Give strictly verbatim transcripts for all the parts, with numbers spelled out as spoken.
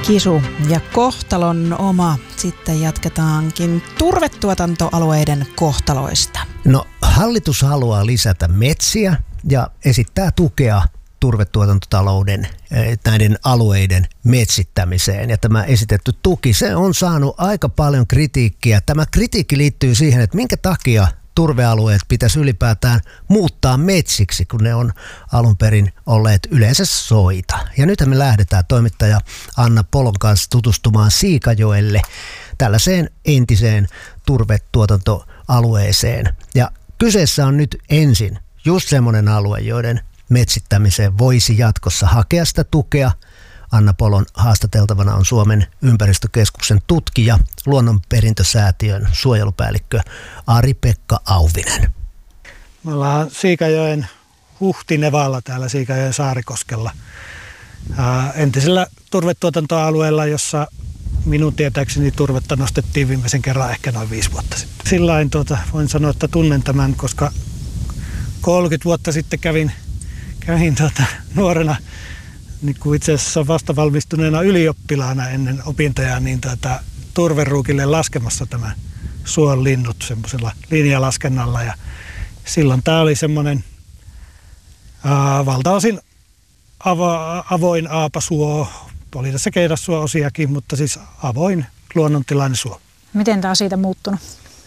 Kisu ja kohtalon oma. Sitten jatketaankin turvetuotantoalueiden kohtaloista. No, hallitus haluaa lisätä metsiä ja esittää tukea turvetuotantotalouden näiden alueiden metsittämiseen. Ja tämä esitetty tuki, se on saanut aika paljon kritiikkiä. Tämä kritiikki liittyy siihen, että minkä takia turvealueet pitäisi ylipäätään muuttaa metsiksi, kun ne on alun perin olleet yleensä soita. Ja nythän me lähdetään toimittaja Anna Polon kanssa tutustumaan Siikajoelle, tällaiseen entiseen turvetuotantoalueeseen. Ja kyseessä on nyt ensin just semmoinen alue, joiden metsittämiseen voisi jatkossa hakea sitä tukea. Anna Polon haastateltavana on Suomen ympäristökeskuksen tutkija, Luonnonperintösäätiön suojelupäällikkö Ari-Pekka Auvinen. Me ollaan Siikajoen Huhtinevalla täällä Siikajoen Saarikoskella, ää, entisellä turvetuotantoalueella, jossa minun tietääkseni turvetta nostettiin viimeisen kerran ehkä noin viisi vuotta sitten. Sillain tuota, voin sanoa, että tunnen tämän, koska kolmekymmentä vuotta sitten kävin, kävin tuota, nuorena niin kuin itse asiassa vastavalmistuneena ylioppilaana ennen opintoja, niin tuota, turveruukille laskemassa tämän suon linnut semmoisella linjalaskennalla. Ja silloin tämä oli semmoinen ää, valtaosin avo, avoin aapasuo. Oli tässä keidassuo-osiakin, mutta siis avoin luonnontilainen suo. Miten tämä on siitä muuttunut?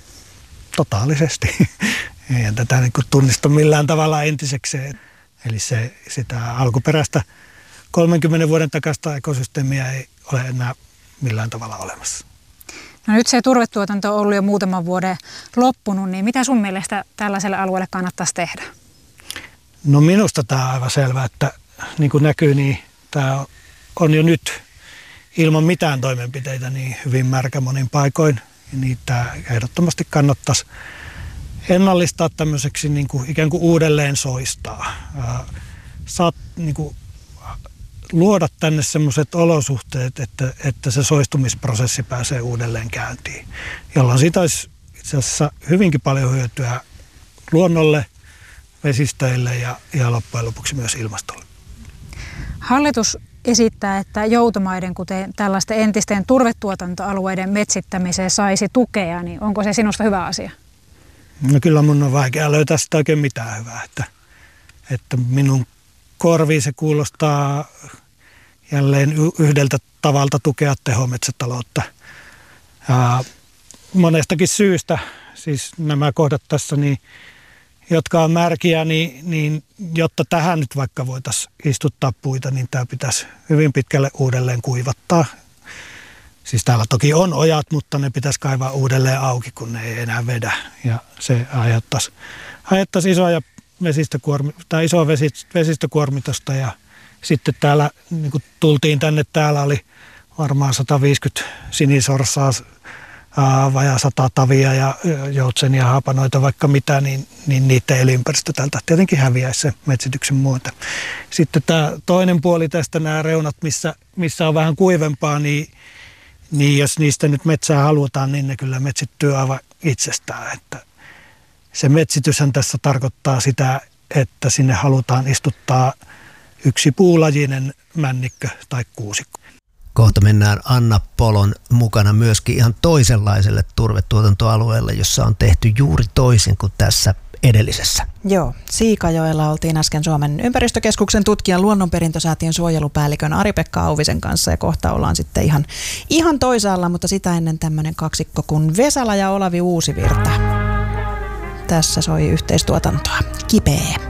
Totaalisesti. Eihän tätä niin kuin tunnista millään tavalla entisekseen. Eli se, sitä alkuperäistä kolmenkymmenen vuoden takaista ekosysteemiä ei ole enää millään tavalla olemassa. No nyt se turvetuotanto on ollut jo muutaman vuoden loppunut, niin mitä sun mielestä tällaiselle alueelle kannattaisi tehdä? No minusta tämä on aivan selvää, että niin kuin näkyy, niin tämä on jo nyt ilman mitään toimenpiteitä niin hyvin märkä monin paikoin. Niin tämä ehdottomasti kannattaisi ennallistaa tämmöiseksi niin kuin ikään kuin uudelleen soistaa. Saat niin kuin luoda tänne semmoiset olosuhteet, että, että se soistumisprosessi pääsee uudelleen käyntiin, jolloin siitä olisi itse asiassa hyvinkin paljon hyötyä luonnolle, vesistöille ja, ja loppujen lopuksi myös ilmastolle. Hallitus esittää, että joutomaiden, kuten tällaisten entisten turvetuotantoalueiden metsittämiseen saisi tukea, niin onko se sinusta hyvä asia? No kyllä mun on vaikea löytää sitä oikein mitään hyvää, että, että minun korviin se kuulostaa jälleen yhdeltä tavalta tukea tehometsätaloutta. Ja monestakin syystä, siis nämä kohdat tässä, niin, jotka on märkiä, niin, niin jotta tähän nyt vaikka voitaisiin istuttaa puita, niin tämä pitäisi hyvin pitkälle uudelleen kuivattaa. Siis täällä toki on ojat, mutta ne pitäisi kaivaa uudelleen auki, kun ne ei enää vedä. Ja se aiheuttaisi, aiheuttaisi isoja vesistökuormi, tai isoa vesistökuormitusta. Ja sitten täällä, niin kun tultiin tänne, täällä oli varmaan sata viisikymmentä sinisorsaa, vajaa sata tavia ja joutsenia, haapanoita, vaikka mitä, niin, niin niiden elinympäristö täältä tietenkin häviäisi sen metsityksen muuta. Sitten tämä toinen puoli tästä, nämä reunat, missä, missä on vähän kuivempaa, niin, niin jos niistä nyt metsää halutaan, niin ne kyllä metsittyy aivan itsestään. Että se metsityshän tässä tarkoittaa sitä, että sinne halutaan istuttaa yksi puulajinen männikkö tai kuusikko. Kohta mennään Anna Polon mukana myöskin ihan toisenlaiselle turvetuotantoalueelle, jossa on tehty juuri toisin kuin tässä edellisessä. Joo, Siikajoella oltiin äsken Suomen ympäristökeskuksen tutkijan Luonnonperintösäätiön suojelupäällikön Ari-Pekka Auvisen kanssa ja kohta ollaan sitten ihan, ihan toisaalla, mutta sitä ennen tämmöinen kaksikko kuin Vesala ja Olavi Uusivirta. Tässä soi yhteistuotantoa. Kipeä.